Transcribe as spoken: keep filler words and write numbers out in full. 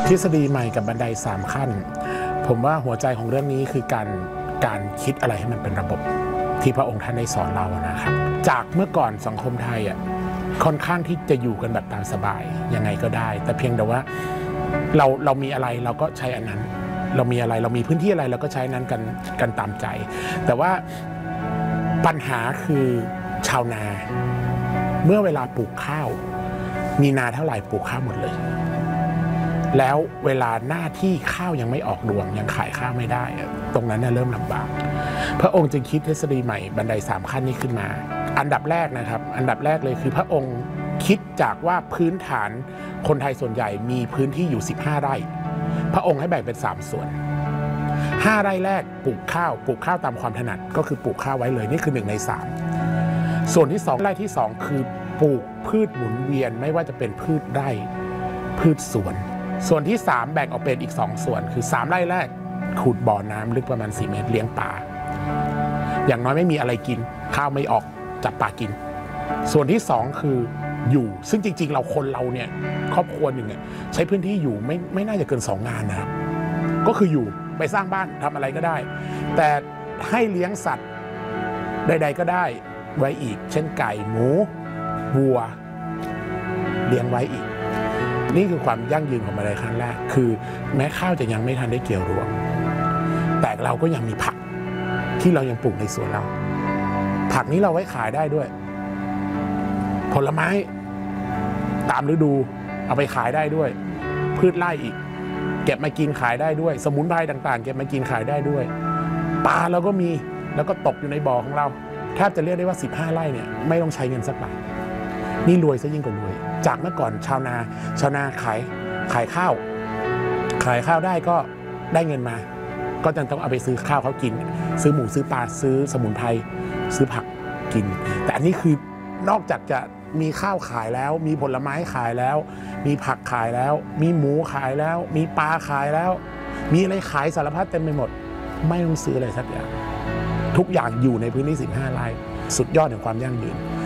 ทฤษฎีใหม่กับบันไดสามขั้นผมว่าหัวใจของเรื่องนี้คือการการคิดอะไรให้มันเป็นระบบที่พระองค์ท่านได้สอนเรานะครับจากเมื่อก่อนสังคมไทยอ่ะค่อนข้างที่จะอยู่กันแบบตามสบายยังไงก็ได้แต่เพียงแต่ว่าเราเรามีอะไรเราก็ใช้อันนั้นเรามีอะไรเรามีพื้นที่อะไรเราก็ใช้นั้นกันกันตามใจแต่ว่าปัญหาคือชาวนาเมื่อเวลาปลูกข้าวมีนาเท่าไหร่ปลูกข้าวหมดเลยแล้วเวลาหน้าที่ข้าวยังไม่ออกรวงยังขายข้าวไม่ได้ตรงนั้นเริ่มลำบากพระองค์จึงคิดทฤษฎีใหม่บันไดสามขั้นนี้ขึ้นมาอันดับแรกนะครับอันดับแรกเลยคือพระองค์คิดจากว่าพื้นฐานคนไทยส่วนใหญ่มีพื้นที่อยู่สิบห้าไร่พระองค์ให้แบ่งเป็นสามส่วนห้าไร่แรกปลูกข้าวปลูกข้าวตามความถนัดก็คือปลูกข้าวไว้เลยนี่คือหนึ่งในสามส่วนที่สองไร่ที่สองคือปลูกพืชหมุนเวียนไม่ว่าจะเป็นพืชไร่พืชสวนส่วนที่สามแบ่งออกเป็นอีกสองส่วนคือสามไร่แรกขุดบ่อน้ำลึกประมาณสี่เมตรเลี้ยงปลาอย่างน้อยไม่มีอะไรกินข้าวไม่ออกจับปลากินส่วนที่สองคืออยู่ซึ่งจริงๆเราคนเราเนี่ยครอบครัวหนึ่งเนี่ยใช้พื้นที่อยู่ไม่ไม่น่าจะเกินสองงานนะครับก็คืออยู่ไปสร้างบ้านทำอะไรก็ได้แต่ให้เลี้ยงสัตว์ใดๆก็ได้ไว้อีกเช่นไก่หมูวัวเลี้ยงไว้อีกนี่คือความยั่งยืนของบันไดขั้นแรกคือแม้ข้าวจะยังไม่ทันได้เกี่ยวรวงแต่เราก็ยังมีผักที่เรายังปลูกในสวนเราผักนี้เราไว้ขายได้ด้วยผลไม้ตามฤดูเอาไปขายได้ด้วยพืชไร่อีกเก็บมากินขายได้ด้วยสมุนไพรต่างๆเก็บมากินขายได้ด้วยปลาเราก็มีแล้วก็ตกอยู่ในบ่อของเราแทบจะเรียกได้ว่าสิบห้าไร่เนี่ยไม่ต้องใช้เงินสักบาทนี่รวยซะยิ่งกว่ารวยจากเมื่อก่อนชาวนาชาวนาขายขายข้าวขายข้าวได้ก็ได้เงินมาก็จะต้องเอาไปซื้อข้าวเขากินซื้อหมูซื้อปลาซื้อสมุนไพรซื้อผักกินแต่อันนี้คือนอกจากจะมีข้าวขายแล้วมีผลไม้ขายแล้วมีผักขายแล้วมีหมูขายแล้วมีปลาขายแล้วมีอะไรขายสารพัดเต็มไปหมดไม่ต้องซื้ออะไรสักอย่างทุกอย่างอยู่ในพื้นที่สิบห้าไร่สุดยอดแห่งความยั่งยืน